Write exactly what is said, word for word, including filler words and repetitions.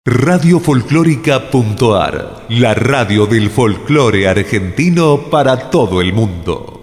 Radio Folclórica.ar, la radio del folclore argentino para todo el mundo.